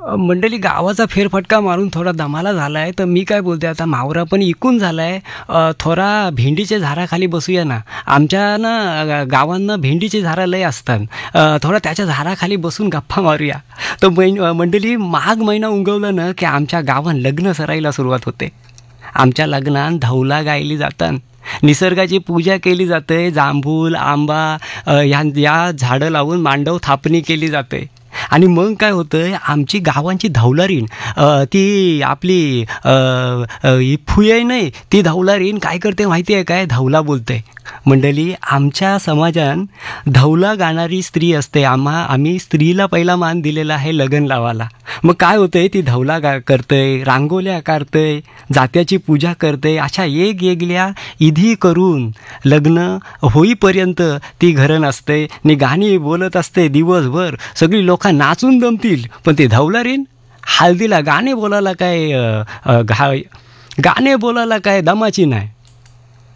मंडळी गावाचा फेरफटका मारून थोडा दमाला झाला आहे, तर मी काय बोलते आता मावरा पण इकून झाला आहे. थोडा भेंडीच्या झाडाखाली बसूया ना. आमच्या ना गावांना भेंडीचे झाडं लय असतात. थोडा त्याच्या झाडाखाली बसून गप्पा मारूया. तर मंडळी माघ महिना उगवला ना की आमच्या गावात लग्न सराईला सुरुवात होते. आमच्या लग्नात धौला गायली जातात, निसर्गाची पूजा केली जाते, जांभूळ आंबा या झाडं लावून मांडव थापणी केली जाते. आणि मग काय होतं, आमची गावांची धौलारीण ती आपली ही फुये नाही, ती धौलारीण काय करते माहिती आहे काय, धौला बोलते. मंडळी आमच्या समाजात धौला गाणारी स्त्री असते. आम्ही स्त्रीला पहिला मान दिलेला आहे लग्न लावायला. मग काय होतंय, ती धौला करते, रांगोल्या काढते, जात्याची पूजा करते, अशा वेगवेगळ्या विधी करून लग्न होईपर्यंत ती घरं नसते आणि गाणी बोलत असते दिवसभर. सगळी लोक नाचून दमतील, पण ती धौलारीण हळदीला गाणे बोलायला काय दमाची नाही.